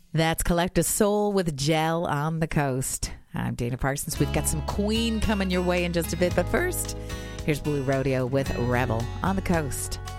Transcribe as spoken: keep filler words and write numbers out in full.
That's Collective Soul with Gel on the Coast. I'm Dana Parsons. We've got some Queen coming your way in just a bit. But first, here's Blue Rodeo with Rebel on the Coast.